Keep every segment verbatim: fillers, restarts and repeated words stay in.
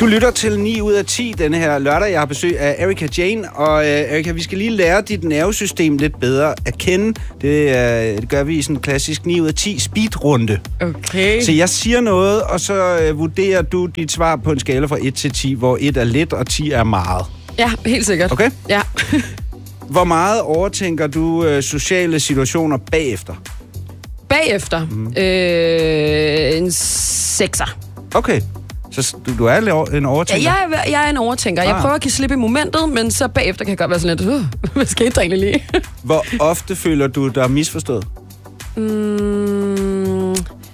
Du lytter til ni ud af ti denne her lørdag. Jeg har besøg af Erika Jane, og uh, Erika, vi skal lige lære dit nervesystem lidt bedre at kende. Det, uh, det gør vi i sådan en klassisk ni ud af ti speedrunde. Okay. Så jeg siger noget, og så uh, vurderer du dit svar på en skala fra et til ti, hvor et er lidt, og ti er meget. Ja, helt sikkert. Okay? Ja. Hvor meget overtænker du uh, sociale situationer bagefter? Bagefter? Mm. Øh, en sekser. Okay. Så du, du er en overtænker? Ja, jeg, er, jeg er en overtænker. Ah. Jeg prøver at give slip i momentet, men så bagefter kan jeg godt være sådan lidt, uh, hvad skete der egentlig lige? Hvor ofte føler du dig misforstået? Mm,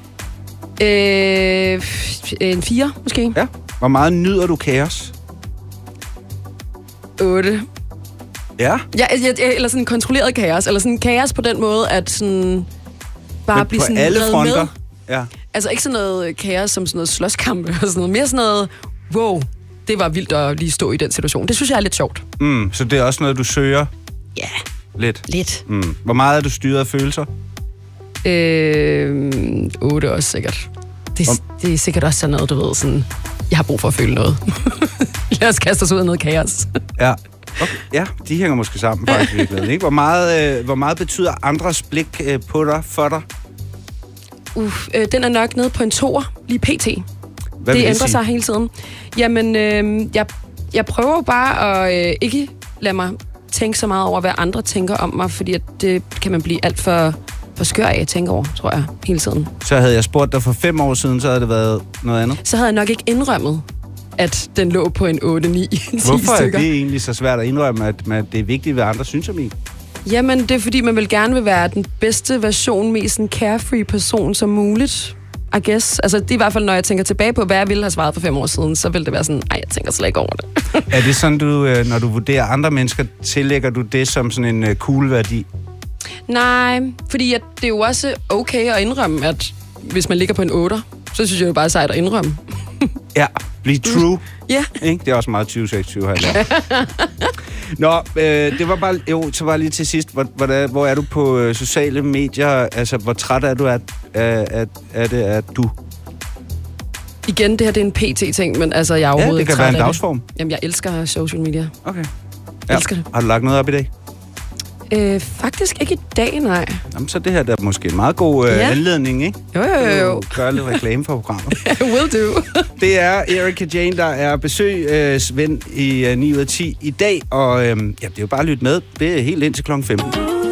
øh, en fire, måske. Ja. Hvor meget nyder du kaos? otte. Ja? Ja, eller sådan kontrolleret kaos. Eller sådan kaos på den måde, at sådan bare blive sådan alle fronter? med. Ja. Altså ikke sådan noget kaos som sådan noget slåskampe og sådan noget. Mere sådan noget, wow, det var vildt at lige stå i den situation. Det synes jeg er lidt sjovt. Mm, så det er også noget, du søger? Ja. Lidt? Lidt. Mm. Hvor meget er du styret af følelser? Øh, otte også sikkert. Det, det er sikkert også sådan noget, du ved, sådan, jeg har brug for at føle noget. Lad os kaste os ud af noget kaos. Ja. Okay. Ja, de hænger måske sammen faktisk virkelig, ikke? Hvor meget, øh, hvor meget betyder andres blik øh, på dig, for dig? Uh, øh, den er nok nede på en toer, lige pt. Hvad det det ændrer sige? sig hele tiden. Jamen, øh, jeg, jeg prøver bare at øh, ikke lade mig tænke så meget over, hvad andre tænker om mig, fordi at det kan man blive alt for, for skør af at tænke over, tror jeg, hele tiden. Så havde jeg spurgt dig for fem år siden, så havde det været noget andet? Så havde jeg nok ikke indrømmet, at den lå på en otte ni ti Hvorfor stykker. er det egentlig så svært at indrømme, at man, det er vigtigt, hvad andre synes om en? Jamen, det er fordi, man vil gerne vil være den bedste version, mest en carefree person som muligt, I guess. Altså, det er i hvert fald, når jeg tænker tilbage på, hvad jeg ville have svaret for fem år siden, så vil det være sådan, ej, jeg tænker slet ikke over det. Er det sådan, du, når du vurderer andre mennesker, tillægger du det som sådan en cool værdi? Nej, fordi at det er jo også okay at indrømme, at hvis man ligger på en otter, så synes jeg jo bare, at sejt at indrømme. Ja, blive true. Ja. Ikke? Det er også meget tyve seksogtyve her i dag. Nå, øh, det var bare, jo, så bare lige til sidst, hvor, hvor, der, hvor er du på øh, sociale medier? Altså, hvor træt er du af, af, af, af det, at du? Igen, det her det er en P T-ting, men altså, jeg er overhovedet ja, det ikke kan træt være en af dagsform. det. Jamen, jeg elsker social media. Okay. Jeg elsker det. Har du lagt noget op i dag? Øh, faktisk ikke i dag, nej. Jamen, så det her der er måske en meget god øh, ja. anledning, ikke? Jo, jo, jo. jo. Gør lidt reklame for programmet. Will do. Det er Erika Jane, der er besøg øh, ven i øh, ni ud af ti i dag, og øh, ja, det er jo bare at lytte med. Det er helt ind til klokken femten.